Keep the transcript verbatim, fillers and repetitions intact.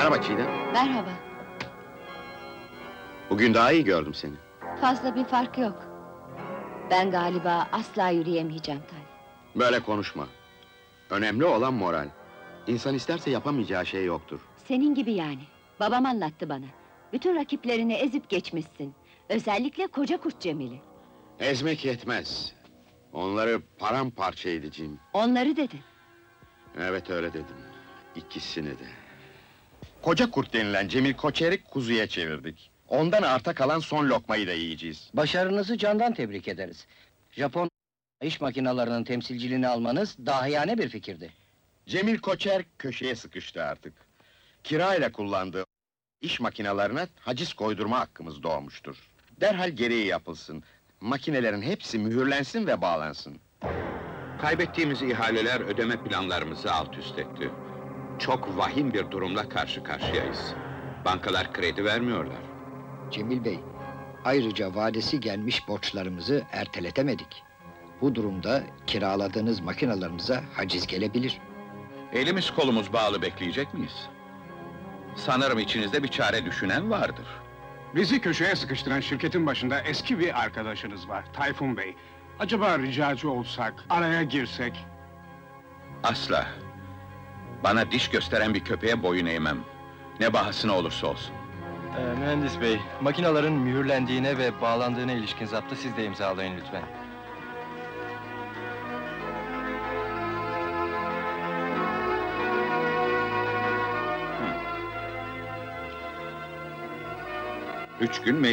Merhaba Çiğdem. Merhaba. Bugün daha iyi gördüm seni. Fazla bir fark yok. Ben galiba asla yürüyemeyeceğim Tay. Böyle konuşma. Önemli olan moral. İnsan isterse yapamayacağı şey yoktur. Senin gibi yani. Babam anlattı bana. Bütün rakiplerini ezip geçmişsin. Özellikle koca kurt Cemil'i. Ezmek yetmez. Onları paramparça edeceğim. Onları dedin. Evet, öyle dedim. İkisini de. Koca kurt denilen Cemil Koçer'i kuzuya çevirdik. Ondan arta kalan son lokmayı da yiyeceğiz. Başarınızı candan tebrik ederiz. Japon iş makinalarının temsilciliğini almanız dahiyane bir fikirdi. Cemil Koçer köşeye sıkıştı artık. Kirayla kullandığı iş makinalarına haciz koydurma hakkımız doğmuştur. Derhal gereği yapılsın. Makinelerin hepsi mühürlensin ve bağlansın. Kaybettiğimiz ihaleler ödeme planlarımızı alt üst etti. Çok vahim bir durumla karşı karşıyayız. Bankalar kredi vermiyorlar. Cemil Bey, ayrıca vadesi gelmiş borçlarımızı erteletemedik. Bu durumda kiraladığınız makinalarınıza haciz gelebilir. Elimiz kolumuz bağlı bekleyecek miyiz? Sanırım içinizde bir çare düşünen vardır. Bizi köşeye sıkıştıran şirketin başında eski bir arkadaşınız var, Tayfun Bey. Acaba ricacı olsak, araya girsek? Asla! Bana diş gösteren bir köpeğe boyun eğmem. Ne bahasına olursa olsun. Ee, mühendis bey, makinaların mühürlendiğine ve bağlandığına ilişkin zaptı siz de imzalayın lütfen. Üç gün